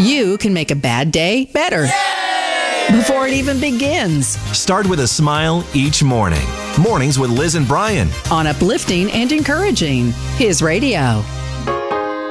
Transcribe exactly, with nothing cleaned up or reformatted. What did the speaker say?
you can make a bad day better. Before it even begins. Start with a smile each morning. Mornings with Liz and Brian. On Uplifting and Encouraging. His radio.